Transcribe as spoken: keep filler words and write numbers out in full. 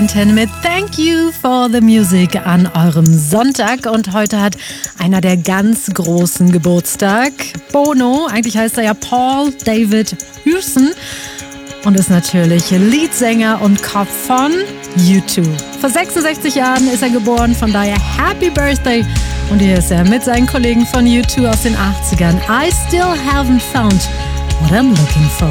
Mit Thank You for the Music an eurem Sonntag. Und heute hat einer der ganz Großen Geburtstag. Bono, eigentlich heißt er ja Paul David Hewson und ist natürlich Leadsänger und Kopf von U zwei. Vor sechsundsechzig Jahren ist er geboren, von daher Happy Birthday. Und hier ist er mit seinen Kollegen von U zwei aus den achtzigern. I still haven't found what I'm looking for.